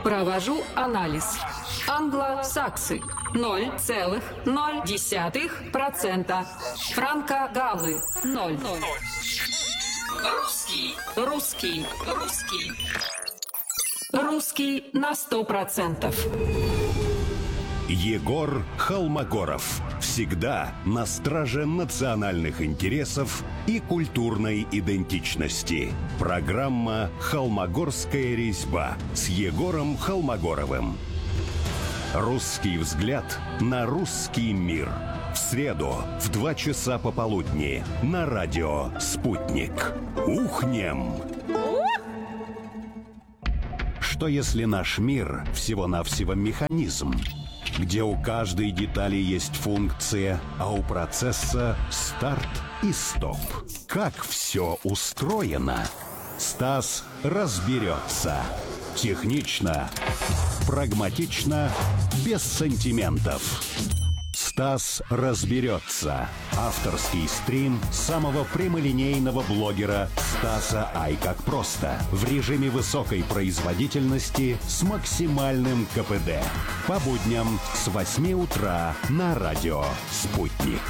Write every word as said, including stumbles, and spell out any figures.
Провожу анализ. Англосаксы ноль целых ноль десятых процента. Франко-галлы ноль. Русский, русский, русский. Русский на сто процентов. Егор Холмогоров. Всегда на страже национальных интересов и культурной идентичности. Программа «Холмогорская резьба» с Егором Холмогоровым. Русский взгляд на русский мир. В среду в два часа пополудни на радио «Спутник». Ухнем! Что если наш мир всего-навсего механизм, где у каждой детали есть функция, а у процесса старт и стоп? Как все устроено? Стас разберется. Технично, прагматично, без сантиментов. Стас разберется. Авторский стрим самого прямолинейного блогера Стаса Ай как просто. В режиме высокой производительности с максимальным ка пэ дэ. По будням с восьми утра на радио «Спутник».